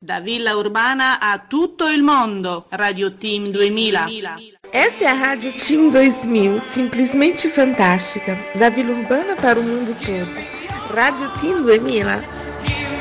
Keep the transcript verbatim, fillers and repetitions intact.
Da Villa Urbana a tutto il mondo, Radio Team duemila. Essa é a Rádio Team dois mil, simplesmente fantástica. Da Vila Urbana para o mundo todo. Radio Team duemila.